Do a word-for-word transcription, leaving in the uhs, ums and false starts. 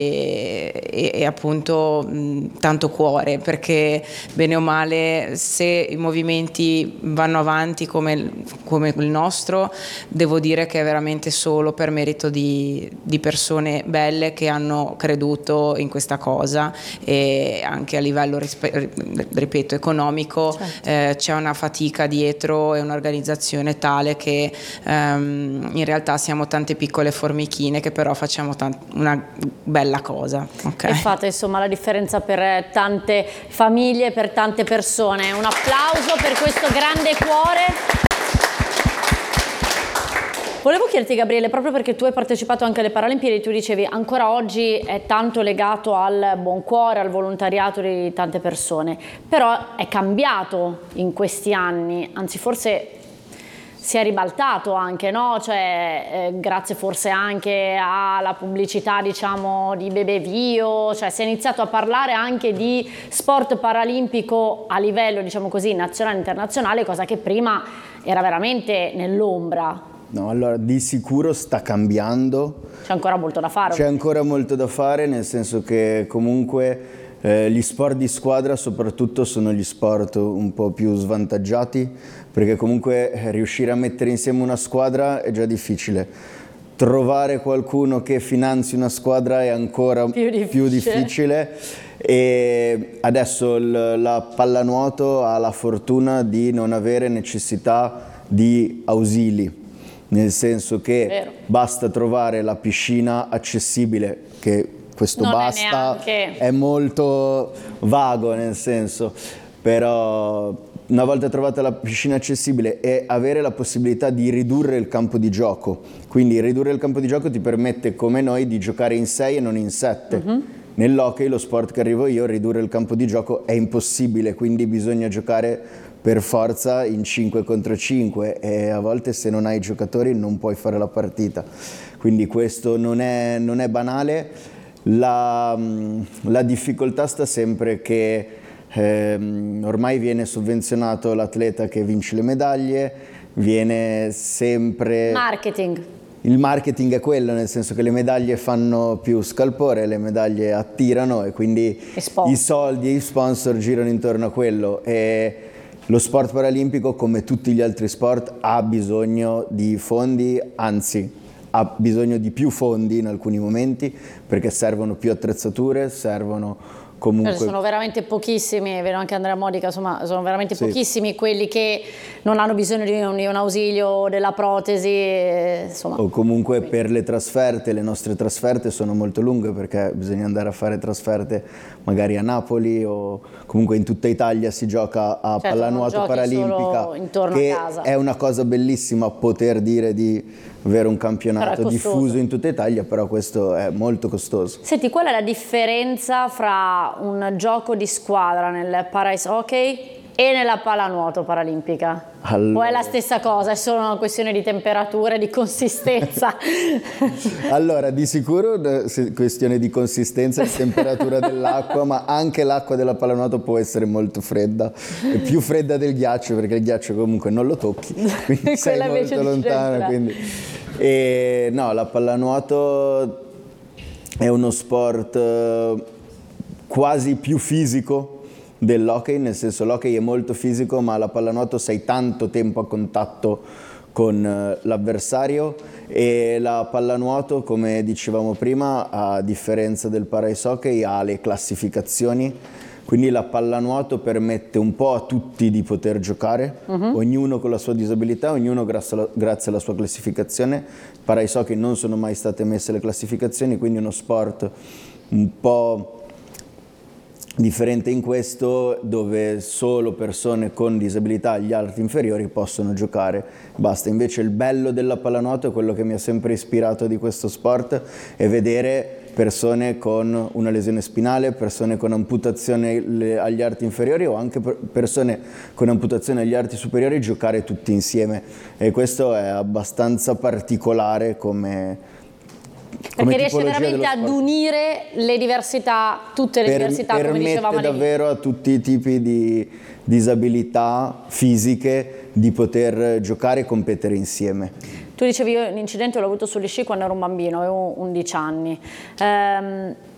E, e, e appunto mh, tanto cuore, perché bene o male se i movimenti vanno avanti come, come il nostro, devo dire che è veramente solo per merito di, di persone belle che hanno creduto in questa cosa, e anche a livello ripeto economico, certo. eh, c'è una fatica dietro e un'organizzazione tale che ehm, in realtà siamo tante piccole formichine che però facciamo una bella la cosa, okay. E fate insomma la differenza per tante famiglie, per tante persone. Un applauso per questo grande cuore. Volevo chiederti, Gabriele, proprio perché tu hai partecipato anche alle Paralimpiadi, tu dicevi ancora oggi è tanto legato al buon cuore, al volontariato di tante persone, però è cambiato in questi anni, anzi forse si è ribaltato anche, no? Cioè, eh, grazie forse anche alla pubblicità, diciamo, di Bebevio, cioè si è iniziato a parlare anche di sport paralimpico a livello, diciamo così, nazionale e internazionale, cosa che prima era veramente nell'ombra. No, allora di sicuro sta cambiando. C'è ancora molto da fare. C'è ancora molto da fare, nel senso che comunque Eh, gli sport di squadra soprattutto sono gli sport un po' più svantaggiati, perché comunque eh, riuscire a mettere insieme una squadra è già difficile. Trovare qualcuno che finanzi una squadra è ancora più difficile, più difficile. E adesso l- la pallanuoto ha la fortuna di non avere necessità di ausili, nel senso che Vero. basta trovare la piscina accessibile, che questo non basta è, neanche... è molto vago, nel senso, però una volta trovata la piscina accessibile e avere la possibilità di ridurre il campo di gioco, quindi ridurre il campo di gioco ti permette come noi di giocare in sei e non in sette. Uh-huh. Nell'hockey, lo sport che arrivo io, ridurre il campo di gioco è impossibile, quindi bisogna giocare per forza in cinque contro cinque e a volte se non hai giocatori non puoi fare la partita, quindi questo non è, non è banale. La, la difficoltà sta sempre che ehm, ormai viene sovvenzionato l'atleta che vince le medaglie, viene sempre... Marketing. Il marketing è quello, nel senso che le medaglie fanno più scalpore, le medaglie attirano e quindi e i soldi e i sponsor girano intorno a quello. E lo sport paralimpico, come tutti gli altri sport, ha bisogno di fondi, anzi ha bisogno di più fondi in alcuni momenti, perché servono più attrezzature, servono comunque... Sono veramente pochissimi, vedo anche Andrea Modica, insomma, sono veramente sì. pochissimi quelli che non hanno bisogno di un, di un ausilio della protesi, insomma. O comunque per le trasferte, le nostre trasferte sono molto lunghe, perché bisogna andare a fare trasferte magari a Napoli o comunque in tutta Italia si gioca a certo, pallanuoto paralimpica, intorno che a casa. È una cosa bellissima poter dire di avere un campionato diffuso in tutta Italia, però questo è molto costoso. Senti, qual è la differenza fra un gioco di squadra nel para-ice hockey e nella pallanuoto paralimpica? Allora... O è la stessa cosa, è solo una questione di temperatura e di consistenza? Allora, di sicuro è questione di consistenza e temperatura dell'acqua, ma anche l'acqua della pallanuoto può essere molto fredda, è più fredda del ghiaccio, perché il ghiaccio comunque non lo tocchi, quindi sei molto lontano. Quindi... E, no, la pallanuoto è uno sport quasi più fisico dell'hockey, nel senso l'hockey è molto fisico, ma la pallanuoto sei tanto tempo a contatto con l'avversario, e la pallanuoto, come dicevamo prima, a differenza del para-ice hockey, ha le classificazioni, quindi la pallanuoto permette un po' a tutti di poter giocare, uh-huh. ognuno con la sua disabilità, ognuno grazie alla, grazie alla sua classificazione. Para-ice hockey non sono mai state messe le classificazioni, quindi è uno sport un po' differente in questo, dove solo persone con disabilità agli arti inferiori possono giocare, basta. Invece il bello della pallanuoto è quello che mi ha sempre ispirato di questo sport, è vedere persone con una lesione spinale, persone con amputazione agli arti inferiori o anche persone con amputazione agli arti superiori giocare tutti insieme, e questo è abbastanza particolare come perché riesce veramente ad unire le diversità, tutte le per, diversità, come dicevamo all'inizio. Permette davvero a tutti i tipi di disabilità fisiche di poter giocare e competere insieme. Tu dicevi, io l'incidente l'ho avuto sugli sci quando ero un bambino, avevo undici anni. Ehm,